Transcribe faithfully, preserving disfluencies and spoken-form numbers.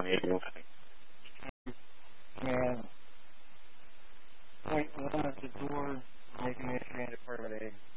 tornado. Man, point one at the door, making me a Department A.